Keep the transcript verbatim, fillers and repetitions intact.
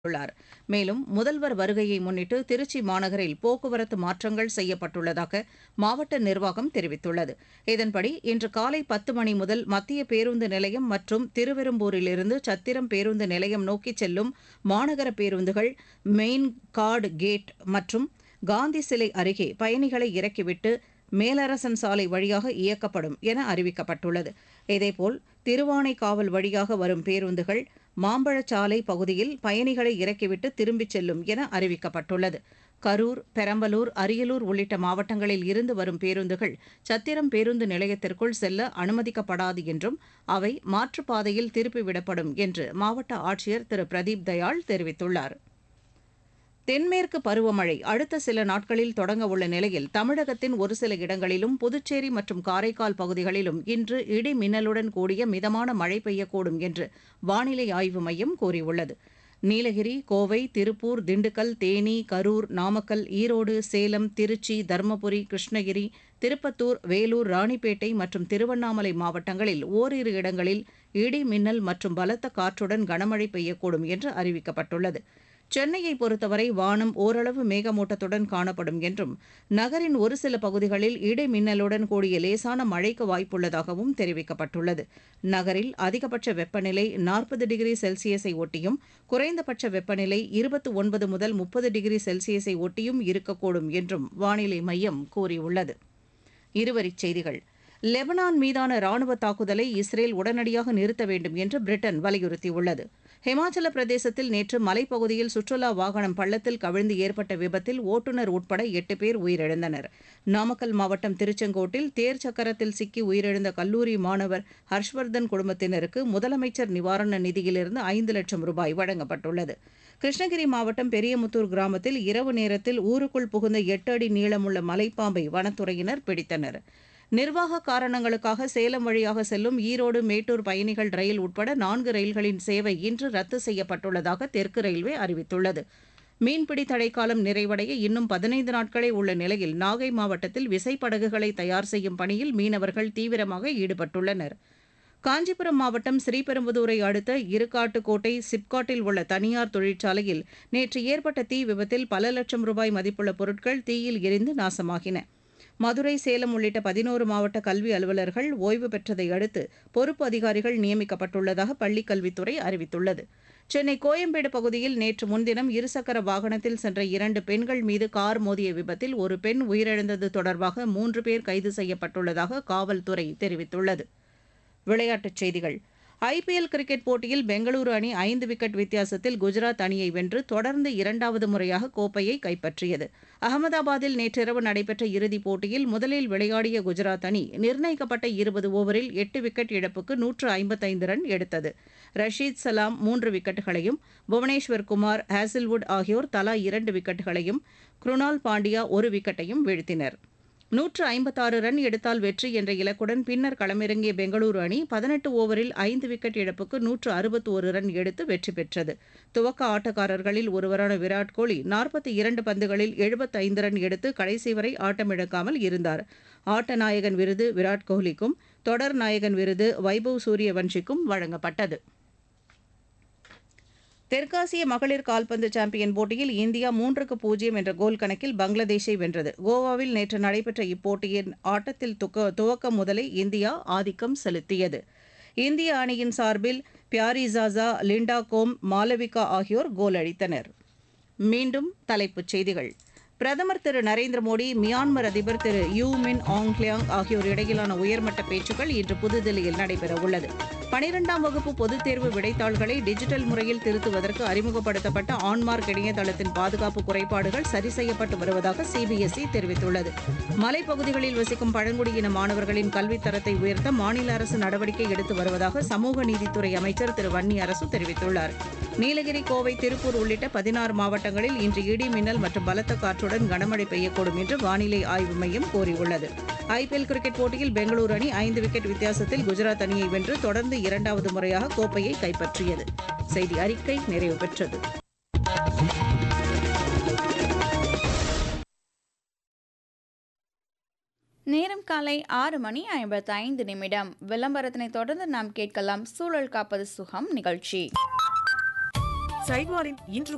உள்ளார். மேலும் முதல்வர் வருகையை முன்னிட்டு திருச்சி மாநகரில் போக்குவரத்து மாற்றங்கள் செய்யப்பட்டுள்ளதாக மாவட்ட நிர்வாகம் தெரிவித்துள்ளது. இதன்படி இன்று காலை பத்து மணி முதல் மத்திய பேருந்து நிலையம் மற்றும் திருவெரும்பூரிலிருந்து சத்திரம் பேருந்து நிலையம் நோக்கி செல்லும் மாநகர பேருந்துகள் மெயின் கார்டு கேட் மற்றும் காந்தி சிலை அருகே பயணிகளை இறக்கிவிட்டு மேலரசன் சாலை வழியாக இயக்கப்படும் என அறிவிக்கப்பட்டுள்ளது. இதேபோல் திருவானைக்காவல் வழியாக வரும் பேருந்துகள் மாம்பழச்சாலை பகுதியில் பயணிகளை இறக்கிவிட்டு திரும்பிச் செல்லும் என அறிவிக்கப்பட்டுள்ளது. கரூர், பெரம்பலூர், அரியலூர் உள்ளிட்ட மாவட்டங்களில் இருந்து வரும் பேருந்துகள் சத்திரம் பேருந்து நிலையத்திற்குள் செல்ல அனுமதிக்கப்படாது என்றும் அவை மாற்றுப்பாதையில் திருப்பிவிடப்படும் என்று மாவட்ட ஆட்சியர் திரு பிரதீப் தயாள் தெரிவித்துள்ளார். தென்மேற்கு பருவமழை அடுத்த சில நாட்களில் தொடங்க உள்ள நிலையில் தமிழகத்தின் ஒரு சில இடங்களிலும் புதுச்சேரி மற்றும் காரைக்கால் பகுதிகளிலும் இன்று இடி மின்னலுடன் கூடிய மிதமான மழை பெய்யக்கூடும் என்று வானிலை ஆய்வு மையம் கூறியுள்ளது. நீலகிரி, கோவை, திருப்பூர், திண்டுக்கல், தேனி, கரூர், நாமக்கல், ஈரோடு, சேலம், திருச்சி, தருமபுரி, கிருஷ்ணகிரி, திருப்பத்தூர், வேலூர், ராணிப்பேட்டை மற்றும் திருவண்ணாமலை மாவட்டங்களில் ஓரிரு இடங்களில் இடி மின்னல் மற்றும் பலத்த காற்றுடன் கனமழை பெய்யக்கூடும் என்று அறிவிக்கப்பட்டுள்ளது. சென்னையை பொறுத்தவரை வானம் ஓரளவு மேகமூட்டத்துடன் காணப்படும் என்றும் நகரின் ஒரு சில பகுதிகளில் இடி மின்னலுடன் கூடிய லேசான மழைக்கு வாய்ப்புள்ளதாகவும் தெரிவிக்கப்பட்டுள்ளது. நகரில் அதிகபட்ச வெப்பநிலை நாற்பது டிகிரி செல்சியஸை ஒட்டியும் குறைந்தபட்ச வெப்பநிலை இருபத்தி ஒன்பது முதல் முப்பது டிகிரி செல்சியஸை ஒட்டியும் இருக்கக்கூடும் என்றும் வானிலை மையம் கூறியுள்ளது. இருவரிச் செய்திகள். லெபனான் மீதான ராணுவ தாக்குதலை இஸ்ரேல் உடனடியாக நிறுத்த வேண்டும் என்று பிரிட்டன் வலியுறுத்தியுள்ளது. ஹிமாச்சல பிரதேசத்தில் நேற்று மலைப்பகுதியில் சுற்றுலா வாகனம் பள்ளத்தில் கவிழ்ந்து ஏற்பட்ட விபத்தில் ஓட்டுநர் உட்பட எட்டு பேர் உயிரிழந்தனர். நாமக்கல் மாவட்டம் திருச்செங்கோட்டில் தேர் சக்கரத்தில் சிக்கி உயிரிழந்த கல்லூரி மாணவர் ஹர்ஷ்வர்தன் குடும்பத்தினருக்கு முதலமைச்சர் நிவாரண நிதியிலிருந்து ஐந்து லட்சம் ரூபாய் வழங்கப்பட்டுள்ளது. கிருஷ்ணகிரி மாவட்டம் பெரியமுத்தூர் கிராமத்தில் இரவு நேரத்தில் ஊருக்குள் புகுந்த எட்டு அடி நீளமுள்ள மலைப்பாம்பை வனத்துறையினர் பிடித்தனர். நிர்வாக காரணங்களுக்காக சேலம் வழியாக செல்லும் ஈரோடு மேட்டூர் பயணிகள் ரயில் உட்பட நான்கு ரயில்களின் சேவை இன்று ரத்து செய்யப்பட்டுள்ளதாக தெற்கு ரயில்வே அறிவித்துள்ளது. மீன்பிடி தடைக்காலம் நிறைவடைய இன்னும் பதினைந்து நாட்களே உள்ள நிலையில் நாகை மாவட்டத்தில் விசைப்படகுகளை தயார் செய்யும் பணியில் மீனவர்கள் தீவிரமாக ஈடுபட்டுள்ளனர். காஞ்சிபுரம் மாவட்டம் ஸ்ரீபெரும்புதூரை அடுத்த இருக்காட்டுக்கோட்டை சிப்காட்டில் உள்ள தனியார் தொழிற்சாலையில் நேற்று ஏற்பட்ட தீ விபத்தில் பல லட்சம் ரூபாய் மதிப்புள்ள பொருட்கள் தீயில் எரிந்து நாசமாகின. மதுரை, சேலம் உள்ளிட்ட பதினோரு மாவட்ட கல்வி அலுவலர்கள் ஓய்வு பெற்றதை அடுத்து பொறுப்பு அதிகாரிகள் நியமிக்கப்பட்டுள்ளதாக பள்ளிக் கல்வித்துறை அறிவித்துள்ளது. சென்னை கோயம்பேடு பகுதியில் நேற்று முன்தினம் இருசக்கர வாகனத்தில் சென்ற இரண்டு பெண்கள் மீது கார் மோதிய விபத்தில் ஒரு பெண் உயிரிழந்தது தொடர்பாக மூன்று பேர் கைது செய்யப்பட்டுள்ளதாக காவல்துறை தெரிவித்துள்ளது. விளையாட்டுச் செய்திகள். ஐபிஎல் கிரிக்கெட் போட்டியில் பெங்களூரு அணி ஐந்து விக்கெட் வித்தியாசத்தில் குஜராத் அணியை வென்று தொடர்ந்து இரண்டாவது முறையாக கோப்பையை கைப்பற்றியது. அகமதாபாத்தில் நேற்றிரவு நடைபெற்ற இறுதிப் போட்டியில் முதலில் விளையாடிய குஜராத் அணி நிர்ணயிக்கப்பட்ட இருபது ஓவரில் எட்டு விக்கெட் இழப்புக்கு நூற்று ஐம்பத்தைந்து ரன் எடுத்தது. ரஷீத் சலாம் மூன்று விக்கெட்டுகளையும் புவனேஸ்வர் குமார், ஹேசில்வுட் ஆகியோர் தலா இரண்டு விக்கெட்டுகளையும் குருணால் பாண்டியா ஒரு விக்கெட்டையும் வீழ்த்தினர். நூற்று ஐம்பத்தாறு ரன் எடுத்தால் வெற்றி என்ற இலக்குடன் பின்னர் களமிறங்கிய பெங்களூரு அணி பதினெட்டு ஓவரில் ஐந்து விக்கெட் இழப்புக்கு நூற்று அறுபத்தி ஒரு ரன் எடுத்து வெற்றி பெற்றது. துவக்க ஆட்டக்காரர்களில் ஒருவரான விராட் கோலி நாற்பத்தி இரண்டு பந்துகளில் எழுபத்தைந்து ரன் எடுத்து கடைசி வரை ஆட்டமிழக்காமல் இருந்தார். ஆட்ட நாயகன் விருது விராட் கோலிக்கும் தொடர் நாயகன் விருது வைபவ் சூரியவன்ஷிக்கும் வழங்கப்பட்டது. தெற்காசிய மகளிர் கால்பந்து சாம்பியன் போட்டியில் இந்தியா மூன்றுக்கு பூஜ்ஜியம் என்ற கோல் கணக்கில் பங்களாதேஷை வென்றது. கோவாவில் நேற்று நடைபெற்ற இப்போட்டியின் ஆட்டத்தில் துவக்கம் முதலே இந்தியா ஆதிக்கம் செலுத்தியது. இந்திய அணியின் சார்பில் பியாரிசாசா, லிண்டா கோம், மாலவிகா ஆகியோர் கோல் அடித்தனர். மீண்டும் தலைப்புச் செய்திகள். பிரதமர் திரு நரேந்திர மோடி, மியான்மர் அதிபர் திரு யூ மின் ஆங் லியாங் ஆகியோர் இடையிலான உயர்மட்ட பேச்சுக்கள் இன்று புதுதில்லியில் நடைபெறவுள்ளது. பனிரெண்டாம் வகுப்பு பொதுத் தேர்வு விடைத்தாள்களை டிஜிட்டல் முறையில் திருத்துவதற்கு அறிமுகப்படுத்தப்பட்ட ஆன்மார்க் இணையதளத்தின் பாதுகாப்பு குறைபாடுகள் சரி செய்யப்பட்டு வருவதாக சிபிஎஸ்இ தெரிவித்துள்ளது. மலைப்பகுதிகளில் வசிக்கும் பழங்குடியின மாணவர்களின் கல்வித் தரத்தை உயர்த்த மாநில அரசு நடவடிக்கை எடுத்து வருவதாக சமூக நீதித்துறை அமைச்சர் திரு வன்னி அரசு தெரிவித்துள்ளார். நீலகிரி, கோவை, திருப்பூர் உள்ளிட்ட பதினாறு மாவட்டங்களில் இன்று இடி மின்னல் மற்றும் பலத்த காற்றுடன் கனமழை பெய்யக்கூடும் என்று வானிலை ஆய்வு மையம் கூறியுள்ளது. ஐபிஎல் கிரிக்கெட் போட்டியில் பெங்களூரு அணி ஐந்து விக்கெட் வித்தியாசத்தில் குஜராத் அணியை வென்று தொடர்ந்து இரண்டாவது முறையாக கோப்பையை கைப்பற்றியது. செய்தி அறிக்கை நிறைவு பெற்றது. நேரம் காலை ஆறு மணி ஐம்பத்தி ஐந்து நிமிடம். விளம்பரத்தினை தொடர்ந்து நாம் கேட்கலாம் சூழல் காப்பது சுகம் நிகழ்ச்சி. சைட்வாரின் இன்று